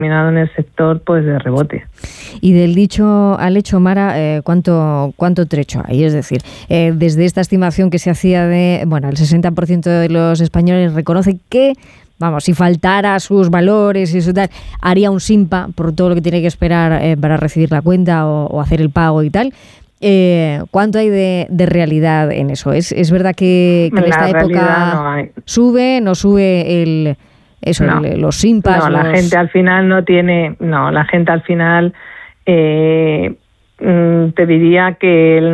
terminado en el sector pues de rebote. Y del dicho al hecho, Mara, ¿cuánto trecho hay? Es decir, desde esta estimación que se hacía de, bueno, el 60% de los españoles reconoce que, vamos, si faltara sus valores y eso tal, haría un SIMPA por todo lo que tiene que esperar para recibir la cuenta o hacer el pago y tal. ¿Cuánto hay de realidad en eso? ¿Es verdad que en esta época no sube, no sube los SIMPAs? No, la gente al final no tiene... No, la gente al final te diría que el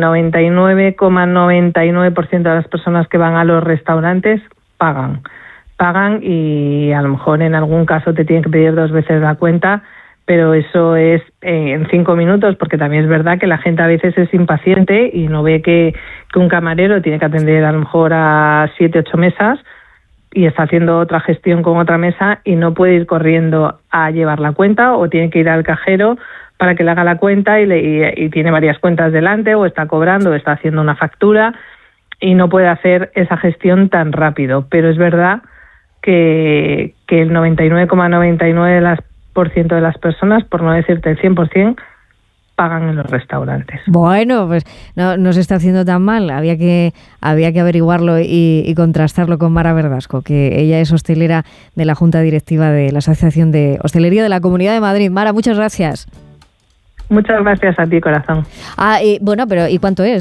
99,99% de las personas que van a los restaurantes pagan y a lo mejor en algún caso te tienen que pedir 2 veces la cuenta, pero eso es en 5 minutos, porque también es verdad que la gente a veces es impaciente y no ve que un camarero tiene que atender a lo mejor a 7, 8 mesas y está haciendo otra gestión con otra mesa y no puede ir corriendo a llevar la cuenta, o tiene que ir al cajero para que le haga la cuenta y tiene varias cuentas delante, o está cobrando o está haciendo una factura y no puede hacer esa gestión tan rápido. Pero es verdad que el 99,99% de las personas, por no decirte el 100%, pagan en los restaurantes. Bueno, pues no se está haciendo tan mal. Había que averiguarlo y contrastarlo con Mara Verdasco, que ella es hostelera de la Junta Directiva de la Asociación de Hostelería de la Comunidad de Madrid. Mara, muchas gracias. Muchas gracias a ti, corazón. Bueno, pero ¿y cuánto es,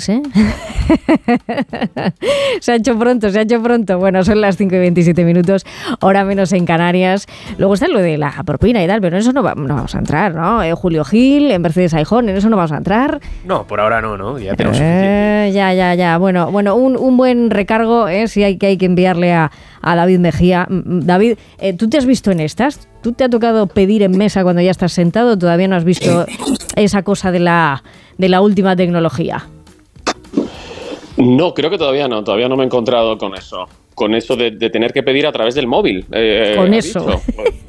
Se ha hecho pronto. Bueno, son las 5:27, hora menos en Canarias. Luego está lo de la propina y tal, pero en eso no vamos a entrar, ¿no? Julio Gil, en Mercedes Aijón, en eso no vamos a entrar. No, por ahora no, ya tenemos suficiente. Ya. Bueno, un buen recargo, sí hay que enviarle a David Mejía. David, ¿tú te has visto en estas? ¿Tú te ha tocado pedir en mesa cuando ya estás sentado? ¿Todavía no has visto esa cosa de la última tecnología? No, creo que todavía no me he encontrado con eso de tener que pedir a través del móvil. Con eso.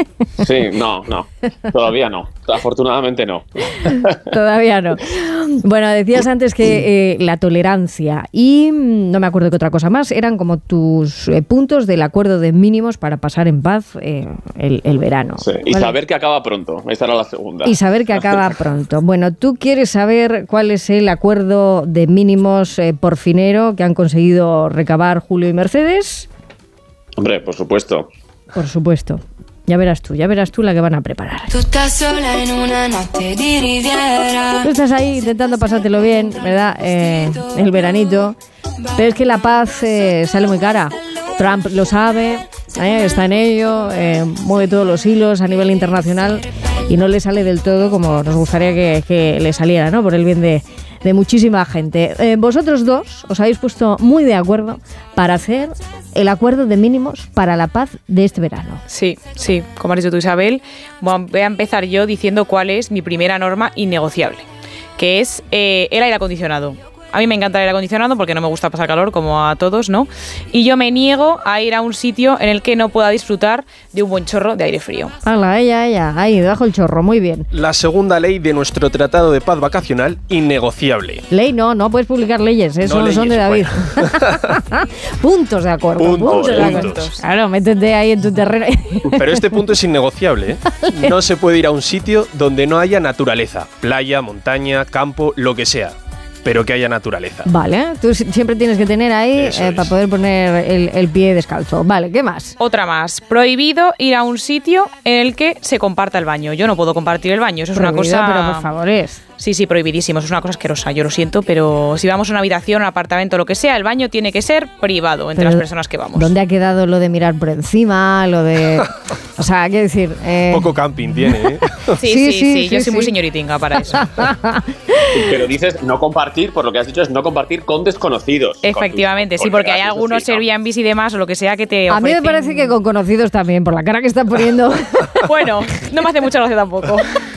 Sí, no, todavía no, afortunadamente no. Todavía no. Bueno, decías antes que la tolerancia y no me acuerdo qué otra cosa más, eran como tus puntos del acuerdo de mínimos para pasar en paz el verano. Sí, y ¿vale? Saber que acaba pronto, esa era la segunda. Y saber que acaba pronto. Bueno, ¿tú quieres saber cuál es el acuerdo de mínimos por finero que han conseguido recabar Julio y Mercedes? Hombre, por supuesto. Por supuesto. Ya verás tú la que van a preparar. Tú estás sola en una noche de riviera. Tú estás ahí intentando pasártelo bien, ¿verdad? El veranito. Pero es que la paz sale muy cara. Trump lo sabe, está en ello, mueve todos los hilos a nivel internacional y no le sale del todo como nos gustaría que le saliera, ¿no? Por el bien de muchísima gente. Vosotros dos os habéis puesto muy de acuerdo para hacer el acuerdo de mínimos para la paz de este verano. Sí, como has dicho tú, Isabel. Bueno, voy a empezar yo diciendo cuál es mi primera norma innegociable, que es el aire acondicionado. A mí me encanta el aire acondicionado porque no me gusta pasar calor, como a todos, ¿no? Y yo me niego a ir a un sitio en el que no pueda disfrutar de un buen chorro de aire frío. ¡Hala, ella! Ahí, debajo el chorro, muy bien. La segunda ley de nuestro Tratado de Paz Vacacional, innegociable. Ley no puedes publicar leyes, eso no son de David. Bueno. Puntos de acuerdo. Puntos. Claro, métete ahí en tu terreno. Pero este punto es innegociable, No se puede ir a un sitio donde no haya naturaleza, playa, montaña, campo, lo que sea. Pero que haya naturaleza. Vale, tú siempre tienes que tener ahí para poder poner el pie descalzo. Vale, ¿qué más? Otra más. Prohibido ir a un sitio en el que se comparta el baño. Yo no puedo compartir el baño, eso es prohibido, una cosa... pero por favor es... Sí, prohibidísimo, eso es una cosa asquerosa, yo lo siento, pero si vamos a una habitación, un apartamento, lo que sea, el baño tiene que ser privado entre las personas que vamos. ¿Dónde ha quedado lo de mirar por encima, lo de... O sea, hay que decir... Poco camping tiene, ¿eh? Sí, yo soy muy señoritinga para eso. Pero dices no compartir, por lo que has dicho es no compartir con desconocidos. Efectivamente, sí, porque hay algunos Airbnbs y demás, o lo que sea, que te ofrecen... A mí me parece que con conocidos también, por la cara que están poniendo... Bueno, no me hace mucha gracia tampoco.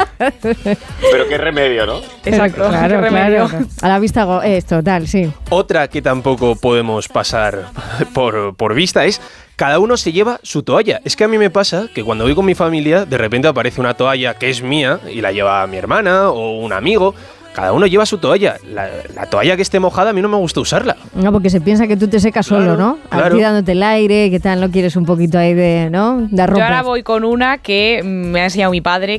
Pero qué remedio, ¿no? Exacto, claro, qué remedio. Claro. A la vista total, sí. Otra que tampoco podemos pasar por vista es cada uno se lleva su toalla. Es que a mí me pasa que cuando voy con mi familia, de repente aparece una toalla que es mía y la lleva mi hermana o un amigo. Cada uno lleva su toalla. La toalla que esté mojada a mí no me gusta usarla. No, porque se piensa que tú te secas solo, ¿no? Claro. Aquí dándote el aire, ¿qué tal? ¿No quieres un poquito ahí de, ¿no? De arropa? Yo ahora voy con una que me ha enseñado mi padre,